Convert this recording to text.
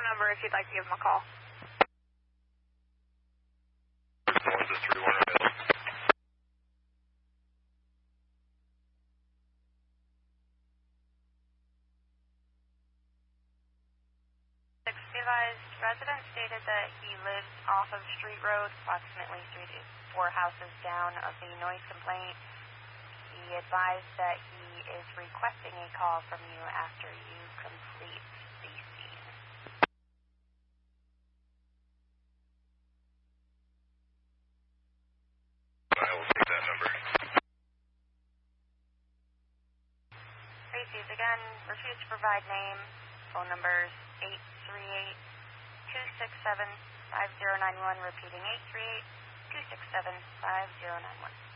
number if you'd like to give him a call. 1-31 Hill. Advised resident stated that he lives off of Street Road, approximately 3 to 4 houses down of the noise complaint. He advised that he is requesting a call from you after you complete the scene. I will take that number. Tracy's again refused to provide name. Phone numbers 838-267-5091, repeating 838-267-5091.